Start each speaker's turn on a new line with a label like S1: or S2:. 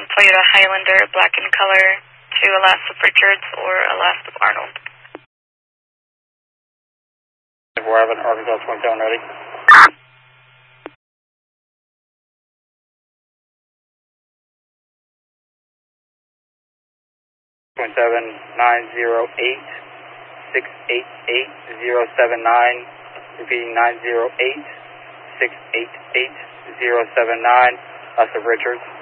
S1: Toyota Highlander, black in color, to Alaska Richards or Alaska Arnold.
S2: We're having Arkansas 27 ready. .7 908 688 079. Repeating 908 688 079. Alaska Richards.